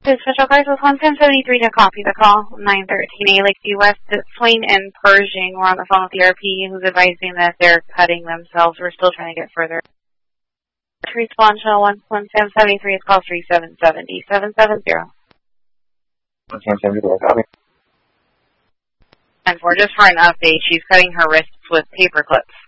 The Special Crisis 11073 to copy the call. 913A Lakeview West, Swain and Pershing. We're on the phone with the RP who's advising that they're cutting themselves. We're still trying to get further. To respond to 11073 is call 3770. 770. 11074, copy. And for just for an update, she's cutting her wrists with paper clips.